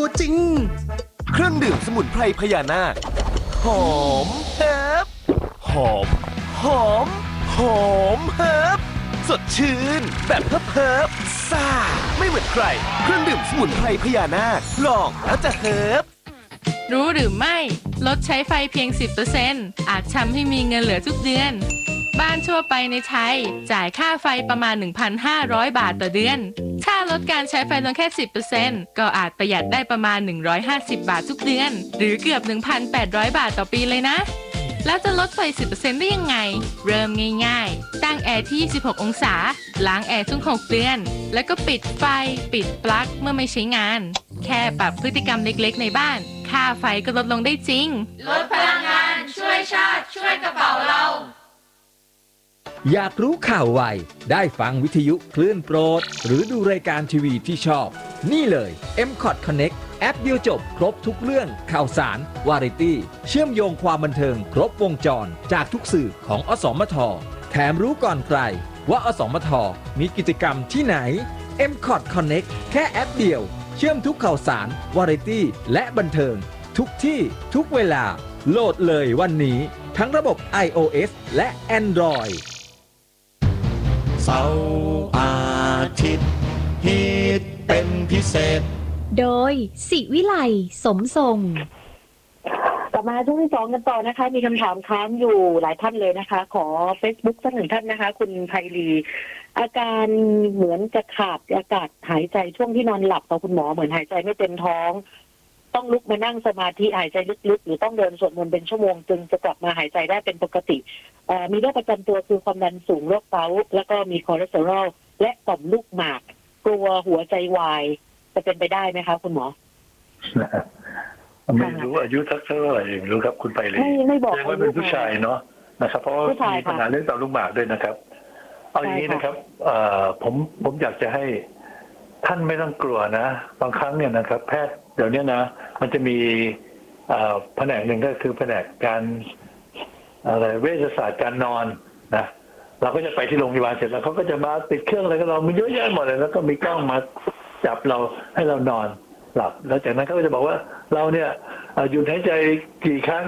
ตัวจริงเครื่องดื่มสมุนไพรพญานาคหอมเฮิบหอมหอมหอมเฮิบสดชื่นแบบเฮิบซ่าไม่เหมือนใครเครื่องดื่มสมุนไพรพญานาคลองแล้วจะเฮิบรู้หรือไม่ลดใช้ไฟเพียง 10% อาจทำให้มีเงินเหลือทุกเดือนบ้านทั่วไปในไทยจ่ายค่าไฟประมาณ 1,500 บาทต่อเดือนถ้าลดการใช้ไฟลงแค่ 10% ก็อาจประหยัดได้ประมาณ 150 บาททุกเดือนหรือเกือบ 1,800 บาทต่อปีเลยนะแล้วจะลดไฟ 10% ได้ยังไงเริ่มง่ายๆตั้งแอร์ที่ 26 องศาล้างแอร์ทุก 6 เดือนแล้วก็ปิดไฟปิดปลั๊กเมื่อไม่ใช้งานแค่ปรับพฤติกรรมเล็กๆในบ้านค่าไฟก็ลดลงได้จริงลดพลังงานช่วยชาติช่วยกระเป๋าเราอยากรู้ข่าวไวได้ฟังวิทยุคลื่นโปรดหรือดูรายการทีวีที่ชอบนี่เลย M-Cot Connect แอปเดียวจบครบทุกเรื่องข่าวสารวาไรตี้เชื่อมโยงความบันเทิงครบวงจรจากทุกสื่อของอสมทแถมรู้ก่อนใครว่าอสมทมีกิจกรรมที่ไหน M-Cot Connect แค่แอปเดียวเชื่อมทุกข่าวสารวาไรตี้และบันเทิงทุกที่ทุกเวลาโหลดเลยวันนี้ทั้งระบบ iOS และ Android เสาร์อาทิตย์ฮิตเป็นพิเศษโดยศิวิไลสมทรงกลับมาช่วงที่2กันต่อนะคะมีคำถามค้างอยู่หลายท่านเลยนะคะขอ Facebook สักหนึ่งท่านนะคะคุณไพลีอาการเหมือนจะขาดอากาศหายใจช่วงที่นอนหลับกับคุณหมอเหมือนหายใจไม่เต็มท้องต้องลุกมานั่งสมาธิหายใจลึกๆหรือต้องเดินสวดมนต์เป็นชั่วโมงจึงจะกลับมาหายใจได้เป็นปกติมีโรคประจำตัวคือความดันสูงโรคเกาต์แล้วก็มีคอเลสเตอรอลและต่อมลูกหมากกลัวหัวใจวายจะเป็นไปได้ไหมคะคุณหมอไม่รู้อายุเท่าไหร่ไม่รู้ครับคุณไปเลยไม่บอกว่าเป็นผู้ชายเนาะนะครับเพราะมีปัญหาเรื่องต่อมลูกหมากด้วยนะครับเอาอย่างนี้นะครับผมอยากจะให้ท่านไม่ต้องกลัวนะบางครั้งเนี่ยนะครับแพทย์เดี๋ยวนี้นะมันจะมีแผนกหนึ่งก็คือแผนกการอะไรเวชศาสตร์การนอนนะเราก็จะไปที่โรงพยาบาลเสร็จแล้วเขาก็จะมาติดเครื่องอะไรกับเรามันเยอะแยะหมดเลยแล้วก็มีกล้องมาจับเราให้เรานอนหลับแล้วจากนั้นเขาก็จะบอกว่าเราเนี่ยหยุดหายใจกี่ครั้ง